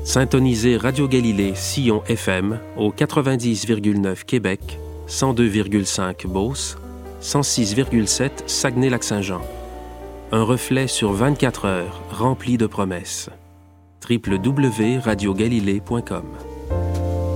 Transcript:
Syntonisez Radio Galilée Sillon FM au 90,9 Québec, 102,5 Beauce, 106,7 Saguenay-Lac-Saint-Jean. Un reflet sur 24 heures rempli de promesses. www.radiogalilée.com